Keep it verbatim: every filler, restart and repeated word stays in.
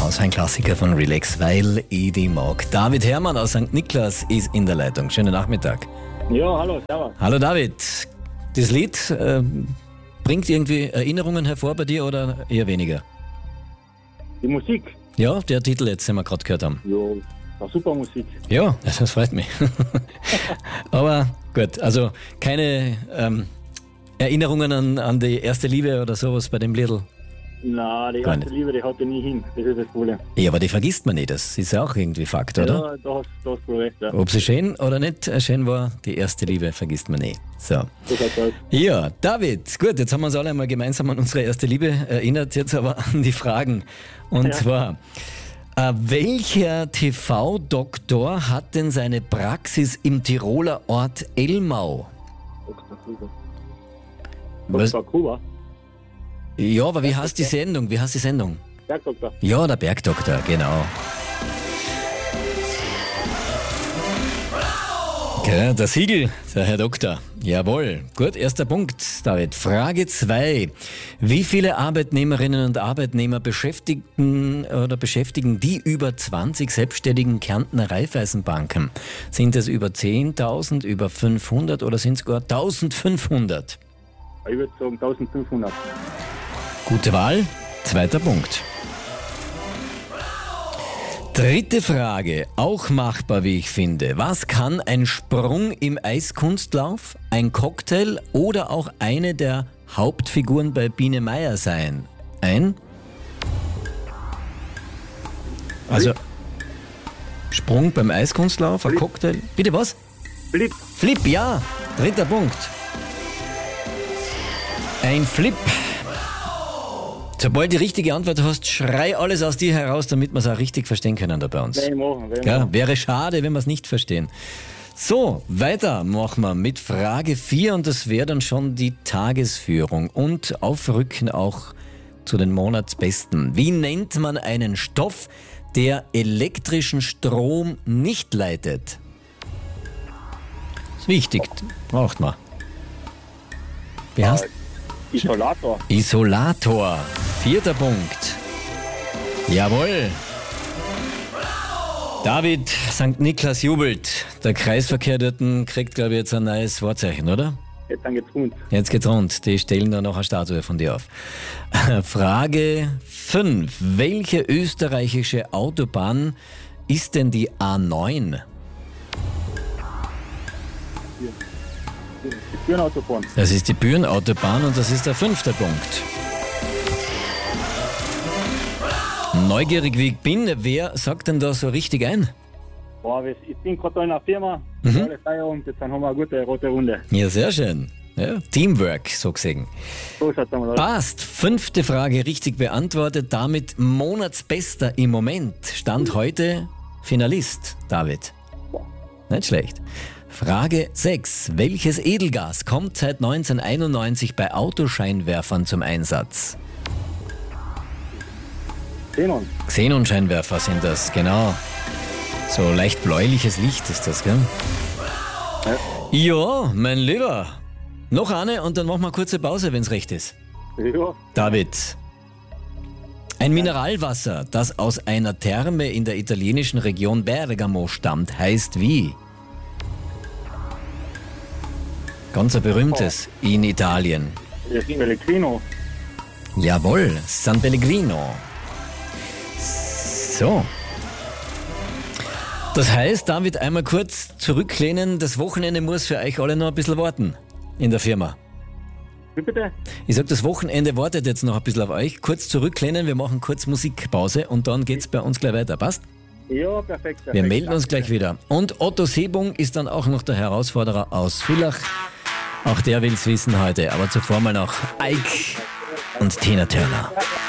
aus, ein Klassiker von Relax, weil ich die mag. David Herrmann aus Sankt Niklas ist in der Leitung. Schönen Nachmittag. Ja, hallo, servus. Hallo David. Das Lied äh, bringt irgendwie Erinnerungen hervor bei dir oder eher weniger? Die Musik? Ja, der Titel jetzt, den wir gerade gehört haben. Ja, war super Musik. Ja, das freut mich. Aber gut, also keine ähm, Erinnerungen an, an die erste Liebe oder sowas bei dem Liedl? Nein, die Gar erste nicht. Liebe, die hatte ich nie hin. Das ist das Problem. Ja, aber die vergisst man nicht, das ist ja auch irgendwie Fakt, oder? Ja, da hast da hast du recht, ja. Ob sie schön oder nicht schön war, die erste Liebe vergisst man nie. So. Das hat das. Ja, David, gut, jetzt haben wir uns alle einmal gemeinsam an unsere erste Liebe erinnert, jetzt aber an die Fragen. Und Ja. zwar, äh, welcher T V-Doktor hat denn seine Praxis im Tiroler Ort Elmau? Doktor Kuba. Was? Doktor Kuba. Ja, aber wie heißt die Sendung? Wie heißt die Sendung? Bergdoktor. Ja, der Bergdoktor, genau. Okay, der Siegel, der Herr Doktor. Jawohl. Gut, erster Punkt, David. Frage zwei. Wie viele Arbeitnehmerinnen und Arbeitnehmer beschäftigen oder beschäftigen die über zwanzig selbstständigen Kärntner Raiffeisenbanken? Sind es über zehntausend, über fünfhundert oder sind es gar eintausendfünfhundert? Ich würde sagen eintausendfünfhundert. Gute Wahl. Zweiter Punkt. Dritte Frage, auch machbar, wie ich finde. Was kann ein Sprung im Eiskunstlauf, ein Cocktail oder auch eine der Hauptfiguren bei Biene Meier sein? Ein? Also, Sprung beim Eiskunstlauf, ein Flip. Cocktail. Bitte was? Flip. Flip, ja. Dritter Punkt. Ein Flip. Sobald du die richtige Antwort hast, schrei alles aus dir heraus, damit wir es auch richtig verstehen können da bei uns. Will ich machen, will ich Ja, machen. wäre schade, wenn wir es nicht verstehen. So, weiter machen wir mit Frage vier und das wäre dann schon die Tagesführung und aufrücken auch zu den Monatsbesten. Wie nennt man einen Stoff, der elektrischen Strom nicht leitet? Ist wichtig, braucht man. Wie heißt? Isolator. Isolator. Vierter Punkt. Jawohl. David, Sankt Niklas jubelt. Der Kreisverkehr dort kriegt, glaube ich, jetzt ein neues Wahrzeichen, oder? Jetzt dann geht's rund. Jetzt geht's rund. Die stellen da noch eine Statue von dir auf. Frage fünf. Welche österreichische Autobahn ist denn die A neun? Die Türenautobahn. Das ist die Bürenautobahn und das ist der fünfte Punkt. Neugierig wie ich bin, wer sagt denn da so richtig ein? Boah, wir- ich bin gerade da in einer Firma. Mhm. Alle Feierabend, jetzt haben wir eine gute rote Runde. Ja, sehr schön. Ja, Teamwork, so gesehen. So schaut's einmal aus. Passt. Fünfte Frage richtig beantwortet. Damit Monatsbester im Moment. Stand heute Finalist, David. Nicht schlecht. Frage sechs. Welches Edelgas kommt seit neunzehnhunderteinundneunzig bei Autoscheinwerfern zum Einsatz? Xenon. Xenonscheinwerfer sind das, genau. So leicht bläuliches Licht ist das, gell? Ja, mein Lieber. Noch eine und dann machen wir eine kurze Pause, wenn es recht ist. Ja, David. Ein Mineralwasser, das aus einer Therme in der italienischen Region Bergamo stammt, heißt wie? Ganz ein berühmtes in Italien. das ist Pellegrino. Jawohl, San Pellegrino. So. Das heißt, David, einmal kurz zurücklehnen. Das Wochenende muss für euch alle noch ein bisschen warten in der Firma. Wie bitte? Ich sag, das Wochenende wartet jetzt noch ein bisschen auf euch. Kurz zurücklehnen, wir machen kurz Musikpause und dann geht's bei uns gleich weiter. Passt? Ja, perfekt. perfekt. Wir melden uns Danke. gleich wieder. Und Otto Sebung ist dann auch noch der Herausforderer aus Villach. Auch der will's wissen heute. Aber zuvor mal noch Ike und Tina Turner.